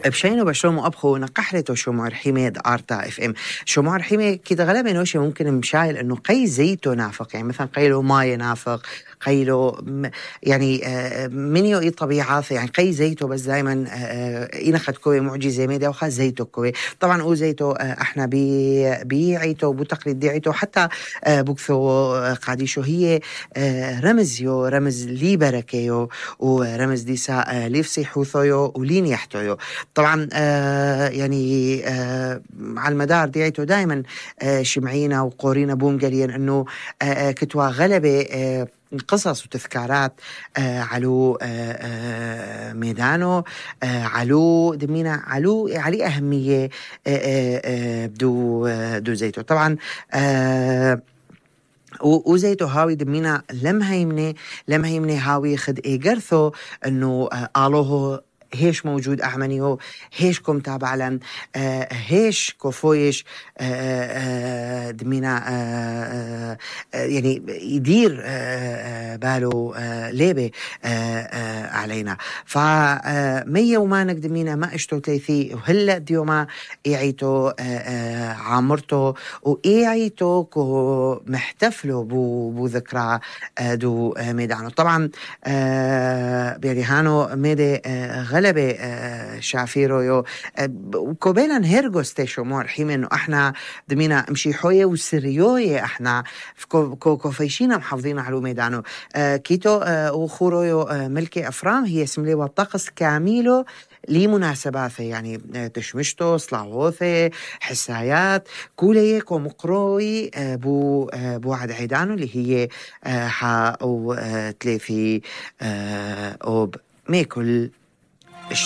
بشينو بشومو أبخو نقحرتو شو معرحيمة دارتا اف ام شو معرحيمة كده غلبة نوشي ممكن مشايل انه قي زيتو نافق يعني مثلا قيلو ماي نافق قيلو يعني منيو اي طبيعة يعني قي زيتو بس دايما ينخد كوي معجزة ميدا وخا زيتو كوي طبعا او زيتو احنا بيعيتو بتقليد ديعيتو حتى بوكثو قاديشو هي رمز لي بركيو ورمز ديسا ليفسي حوثيو ولين يحتويو طبعا يعني على المدار ديعته دائما شمعينا وقورينا بونجريا انه كتوا غلبة قصص وتذكارات علو ميدانو علو دمينا علي أهمية دو زيتو طبعا وزيتو هاوي دمينا لم هيمني هاوي خد إيجرثو انه آلوه هيش موجود أعمنيه هيش كم تابع لن هيش كوفويش دمينا يعني يدير باله ليبه علينا فمية وما نقدمينا ما اشتو تيثي وهلا ديوما إيعيتو عامرتو وإيعيتو كو محتفلو بو ذكرى دو ميدانو طبعا بيريهانو ميدي غلبة شافيرو يو وكوبيلا هيرغوس تيشو مور حيمن احنا دمينا مشي حوية وسريوية احنا كوفيشينا محافظين على ميدانو كيتو وخورو يو ملكي افرام هي سملي والطقس كاميلو لمناسباته يعني تشمشتو صلاوثة حسايات كوليه كومقروي بو عد عيدانو اللي هي ها او تليفي او ميكل